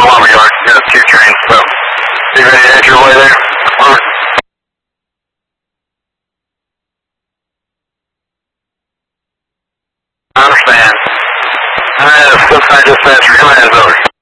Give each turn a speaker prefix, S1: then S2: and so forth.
S1: lumberyard. Got 2 trains, so be ready to head your way there. Over. I understand. Still trying to dispatch your commands over.